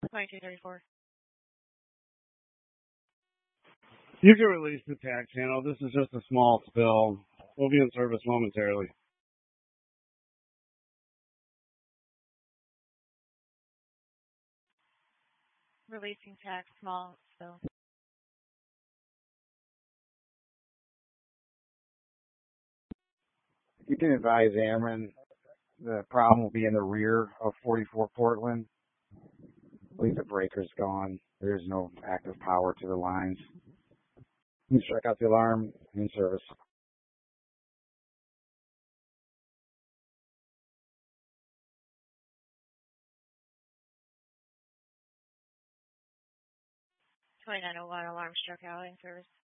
2234. You can release the tack channel. This is just a small spill. We'll be in service momentarily. Releasing tack, small spill. You can advise Ameren the problem will be in the rear of 44 Portland. I believe the breaker's gone. There is no active power to the lines. You strike out the alarm in service. $2901 alarm struck out in service.